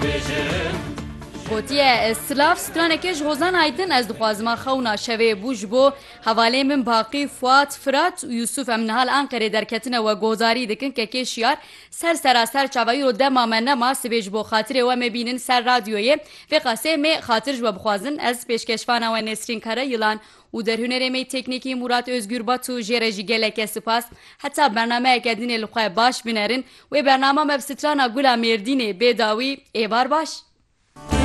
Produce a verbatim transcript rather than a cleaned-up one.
Gotiye Slav straneke ji hozan aydin ez dixwazima xewna şevê bû ji bo hevalê min Baqî, Fuat, Firat û Yusuf em nihal Enqerê derketine we gozarî dikin kekê şiyar ser seraser çavayî dema me nema sibê ji bo xatirê we me bînin ser radyoyê vê qasê me xatir ji we bixwazin ez pêşkeşvana we Nesrîn Kara Yılan û derhûnerê me teknîkî Murat Özgür Batu jê re jî geleke spas heta bernameyeke dinê li xwe baş binerin wê bernama me bi strana Gula Mêrdînê bêdawî êvar baş.